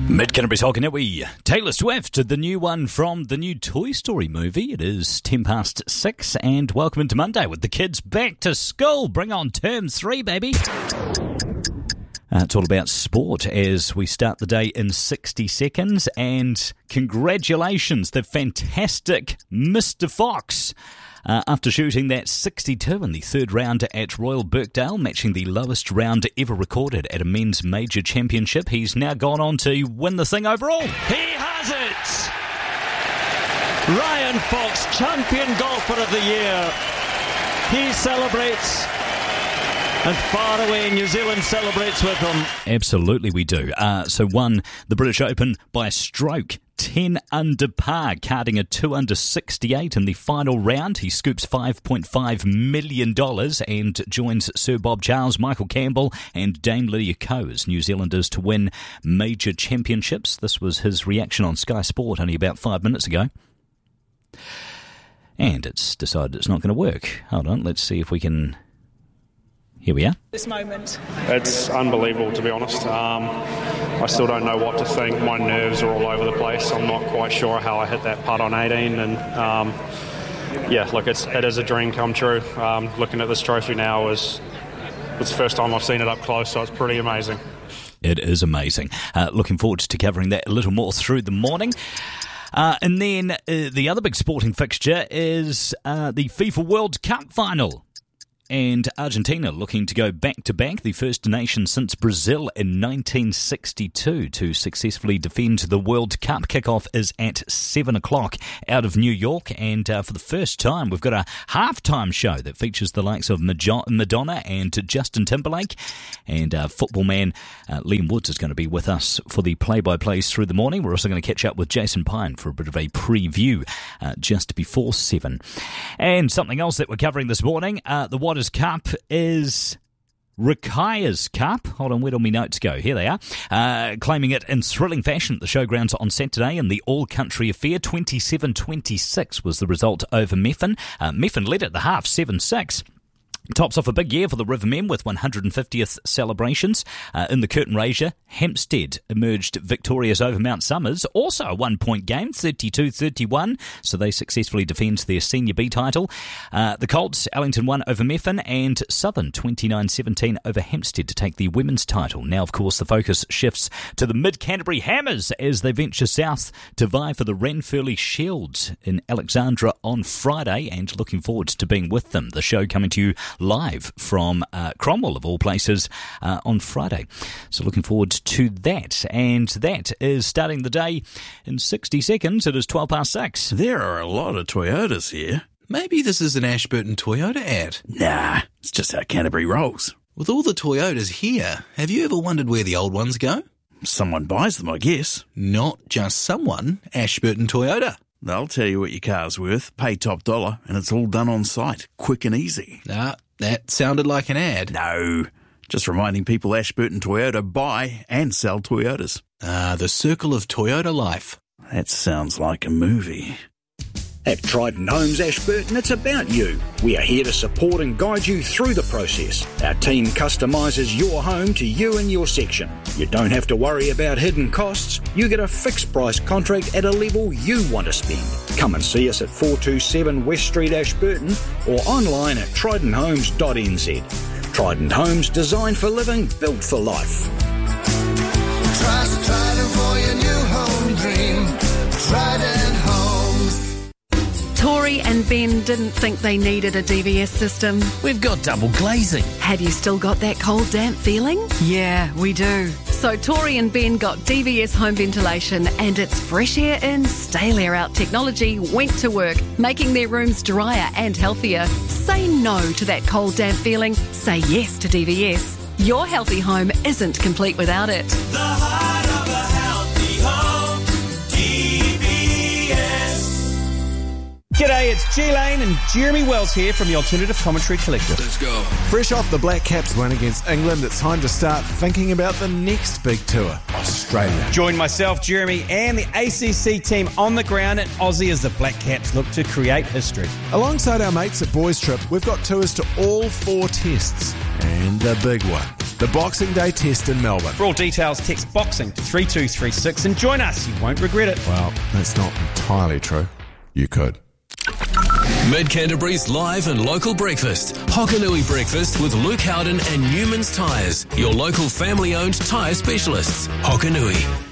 Mid-Canterbury's Hokanui. Taylor Swift, the new one from the new Toy Story movie. It is 6:10 and welcome into Monday with the kids back to school. Bring on term 3, baby. It's all about sport as we start the day in 60 seconds. And congratulations, the fantastic Mr. Fox. After shooting that 62 in the third round at Royal Birkdale, matching the lowest round ever recorded at a men's major championship, he's now gone on to win the thing overall. He has it! Ryan Fox, champion golfer of the year. He celebrates, and far away New Zealand celebrates with him. Absolutely we do. So won the British Open by a stroke. 10 under par, carding a 2 under 68 in the final round. He scoops $5.5 million and joins Sir Bob Charles, Michael Campbell and Dame Lydia Ko as New Zealanders to win major championships. This was his reaction on Sky Sport only about 5 minutes ago. And it's decided it's not going to work. Hold on, let's see if we can... Here we are. This moment. It's unbelievable, to be honest. I still don't know what to think. My nerves are all over the place. I'm not quite sure how I hit that putt on 18. And it is a dream come true. Looking at this trophy now it's the first time I've seen it up close, so it's pretty amazing. It is amazing. Looking forward to covering that a little more through the morning. And then the other big sporting fixture is the FIFA World Cup final. And Argentina looking to go back-to-back, the first nation since Brazil in 1962 to successfully defend the World Cup. Kickoff is at 7 o'clock out of New York. And for the first time, we've got a halftime show that features the likes of Madonna and Justin Timberlake. And football man Liam Woods is going to be with us for the play-by-plays through the morning. We're also going to catch up with Jason Pine for a bit of a preview just before 7. And something else that we're covering this morning, the Waters Cup is Rakaya's Cup. Hold on, where do my notes go? Here they are. Claiming it in thrilling fashion at the showgrounds on Saturday in the all-country affair. 27-26 was the result over Methven. Methven led at the half, 7-6. Tops off a big year for the Rivermen with 150th celebrations. In the curtain raiser, Hampstead emerged victorious over Mount Somers. Also a 1-point game, 32-31, so they successfully defend their Senior B title. The Colts, Allington won over Methven, and Southern 29-17 over Hampstead to take the women's title. Now, of course, the focus shifts to the Mid-Canterbury Hammers as they venture south to vie for the Ranfurly Shield in Alexandra on Friday, and looking forward to being with them. The show coming to you live from Cromwell, of all places, on Friday. So looking forward to that. And that is starting the day in 60 seconds. It is 6:12. There are a lot of Toyotas here. Maybe this is an Ashburton Toyota ad. Nah, it's just how Canterbury rolls. With all the Toyotas here, have you ever wondered where the old ones go? Someone buys them, I guess. Not just someone, Ashburton Toyota. They'll tell you what your car's worth, pay top dollar, and it's all done on site, quick and easy. That sounded like an ad. No, just reminding people Ashburton Toyota buy and sell Toyotas. The circle of Toyota life. That sounds like a movie. At Trident Homes Ashburton, it's about you. We are here to support and guide you through the process. Our team customises your home to you and your section. You don't have to worry about hidden costs. You get a fixed price contract at a level you want to spend. Come and see us at 427 West Street, Ashburton, or online at tridenthomes.nz. Trident Homes, designed for living, built for life. Trust Trident for your new home dream. Trident Homes. Tori and Ben didn't think they needed a DVS system. We've got double glazing. Have you still got that cold, damp feeling? Yeah, we do. So Tori and Ben got DVS home ventilation, and its fresh air in, stale air out technology went to work, making their rooms drier and healthier. Say no to that cold, damp feeling. Say yes to DVS. Your healthy home isn't complete without it. The heart of a healthy home. G'day, it's G Lane and Jeremy Wells here from the Alternative Commentary Collective. Let's go. Fresh off the Black Caps win against England, it's time to start thinking about the next big tour, Australia. Join myself, Jeremy, and the ACC team on the ground in Aussie as the Black Caps look to create history. Alongside our mates at Boys Trip, we've got tours to all 4 tests and the big one, the Boxing Day test in Melbourne. For all details, text BOXING to 3236 and join us. You won't regret it. Well, that's not entirely true. You could. Mid-Canterbury's live and local breakfast. Hokanui Breakfast with Luke Howden and Newman's Tyres, your local family-owned tyre specialists. Hokanui.